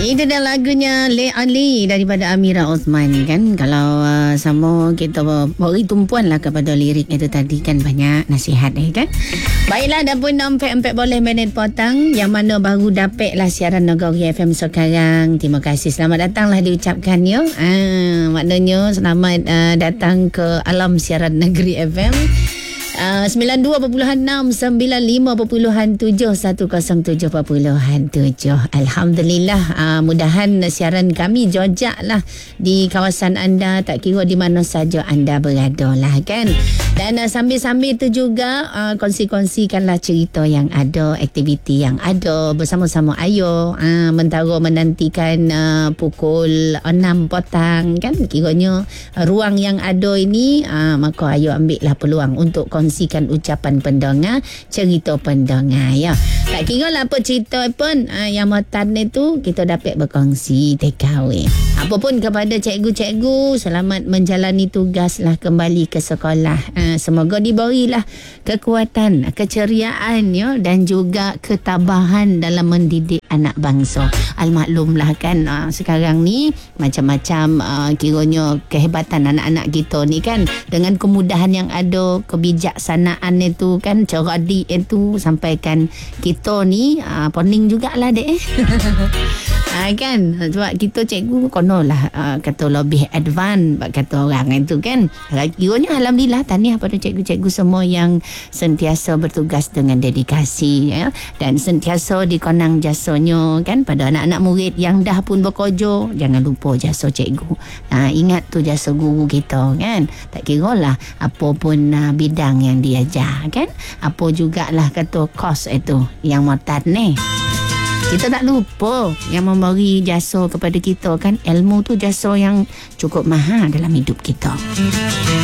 Itu dah lagunya Le Ali daripada Amira Osman kan. Kalau sama kita beri tumpuan lah kepada lirik itu tadi kan, banyak nasihat kan. Baiklah, dah pun 4 boleh minit potang yang mana baru dapat lah siaran Nagari FM sekarang. Terima kasih, selamat datang lah diucapkan ya. Maknanya selamat datang ke alam siaran Negeri FM. 92.6, 95.7, 107.7. Alhamdulillah, mudahan siaran kami jojak lah di kawasan anda, tak kira di mana saja anda berada lah kan. Dan sambil-sambil tu juga kongsi-kongsikanlah cerita yang ada, aktiviti yang ada bersama-sama ayo. Mentara menantikan pukul 6 petang kan, kiranya ruang yang ada ini, maka ayo ambil lah peluang untuk kongsikan ucapan pendengar, cerita pendengar ya. Tak kira lah apa cerita pun, yang matan itu kita dapat berkongsi takeaway. Apapun kepada cikgu-cikgu, selamat menjalani tugas lah kembali ke sekolah. Semoga diberilah kekuatan, keceriaan ya, dan juga ketabahan dalam mendidik anak bangsa. Al-maklumlah kan, sekarang ni macam-macam kiranya kehebatan anak-anak kita ni kan, dengan kemudahan yang ada, kebijaksanaan itu kan, cerdik itu, sampaikan kita ni pening jugalah dek. Kan, sebab kita cikgu konolah kata lebih advance kata orang itu kan. Kiranya alhamdulillah, tahniah pada cikgu-cikgu semua yang sentiasa bertugas dengan dedikasi ya, dan sentiasa dikonang jasanya kan pada anak-anak murid yang dah pun bekerja. Jangan lupa jasa cikgu. Ingat tu jasa guru kita kan, tak kira lah apa pun bidang yang diajar kan, apa jugalah kata kos itu yang muatan ni. Kita tak lupa yang memberi jasa kepada kita kan. Ilmu tu jasa yang cukup mahal dalam hidup kita.